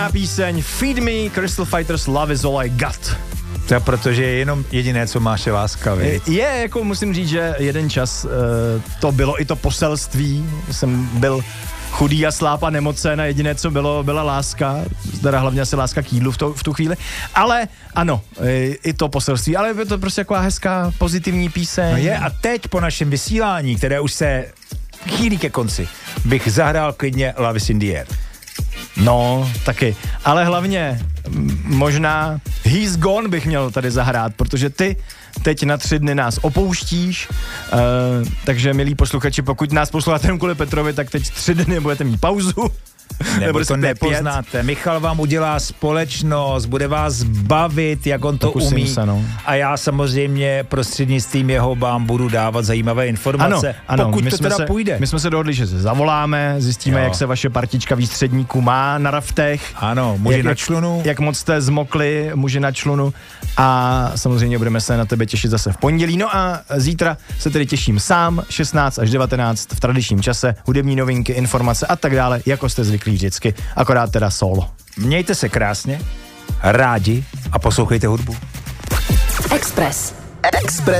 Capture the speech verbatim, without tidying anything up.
Píseň Feed Me, Crystal Fighters, Love is all I got. To je protože je jenom jediné, co máš, je láska, viď? Je, jako musím říct, že jeden čas uh, to bylo i to poselství, jsem byl chudý a slápa nemocen a jediné, co bylo, byla láska, teda hlavně asi láska k jídlu v, to, v tu chvíli, ale ano, i, i to poselství, ale je to prostě taková hezká, pozitivní píseň. No je, a teď po našem vysílání, které už se chýlí ke konci, bych zahrál klidně Love is in the air. No, taky. Ale hlavně m- možná He's Gone bych měl tady zahrát, protože ty teď na tři dny nás opouštíš, uh, takže milí posluchači, pokud nás posloucháte jenom kvůli Petrovi, tak teď tři dny budete mít pauzu. Nebo to nepoznáte. Michal vám udělá společnost, bude vás bavit, jak on to Pokusím umí. se, no. A já samozřejmě prostřednictvím jeho vám budu dávat zajímavé informace, ano, ano, pokud my to jsme teda se, půjde. My jsme se dohodli, že se zavoláme, zjistíme, Jo. jak se vaše partička výstředníků má na raftech. Ano, muži jak, na člunu. Jak, jak moc jste zmokli, muži na člunu. A samozřejmě budeme se na tebe těšit zase v pondělí. No a zítra se tedy těším sám, šestnáct až devatenáct v tradičním čase, hudební novinky, informace a tak dále, jako jste zvyklí vždycky, akorát teda solo. Mějte se krásně, rádi a poslouchejte hudbu. Express. Express.